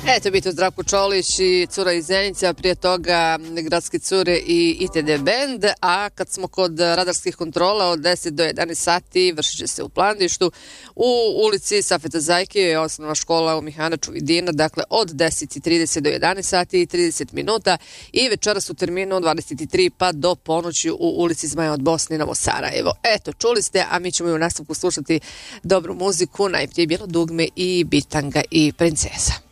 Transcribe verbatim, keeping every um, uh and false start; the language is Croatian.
Eto, biti Zdravko Čolić i Cura iz Zenice, a prije toga Gradske cure i I T D band. A kad smo kod radarskih kontrola, od deset do jedanaest sati vršit će se u Plandištu u ulici Safeta Zajke, je osnovna škola u Mihanaču Vidina, dakle od deset i trideset do jedanaest sati i trideset minuta, i večeras u terminu od dvadeset tri pa do ponoći u ulici Zmaja od Bosne, Novo Sarajevo. Eto, čuli ste, a mi ćemo i u nastavku slušati dobru muziku, najprije Bijelo dugme i Bitanga i Princesa.